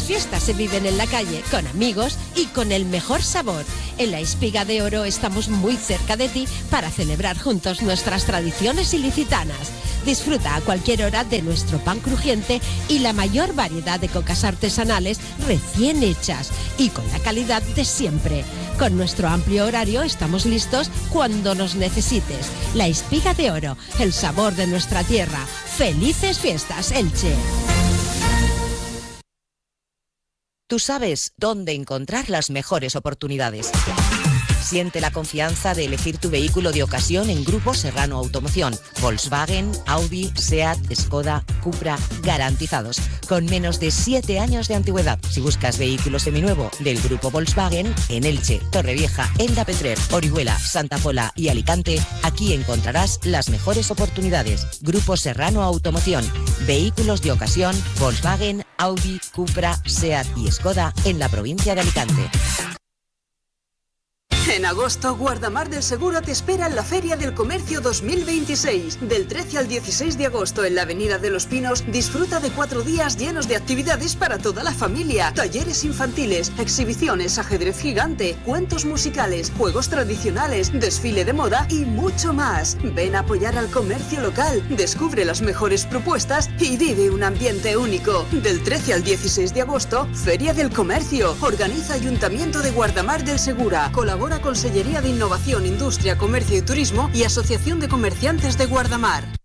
fiestas se viven en la calle, con amigos y con el mejor sabor. En la Espiga de Oro estamos muy cerca de ti para celebrar juntos nuestras tradiciones ilicitanas. Disfruta a cualquier hora de nuestro pan crujiente y la mayor variedad de cocas artesanales recién hechas y con la calidad de siempre. Con nuestro amplio horario estamos listos cuando nos necesites. La Espiga de Oro, el sabor de nuestra tierra. ¡Felices fiestas, Elche! Tú sabes dónde encontrar las mejores oportunidades. Siente la confianza de elegir tu vehículo de ocasión en Grupo Serrano Automoción. Volkswagen, Audi, Seat, Skoda, Cupra, garantizados, con menos de 7 años de antigüedad. Si buscas vehículo seminuevo del Grupo Volkswagen, en Elche, Torrevieja, Elda Petrer, Orihuela, Santa Pola y Alicante, aquí encontrarás las mejores oportunidades. Grupo Serrano Automoción. Vehículos de ocasión, Volkswagen, Audi, Cupra, Seat y Skoda en la provincia de Alicante. En agosto, Guardamar del Segura te espera en la Feria del Comercio 2026. Del 13 al 16 de agosto en la Avenida de los Pinos, disfruta de 4 días llenos de actividades para toda la familia. Talleres infantiles, exhibiciones, ajedrez gigante, cuentos musicales, juegos tradicionales, desfile de moda y mucho más. Ven a apoyar al comercio local, descubre las mejores propuestas y vive un ambiente único. Del 13 al 16 de agosto, Feria del Comercio. Organiza Ayuntamiento de Guardamar del Segura. Colabora Consellería de Innovación, Industria, Comercio y Turismo y Asociación de Comerciantes de Guardamar.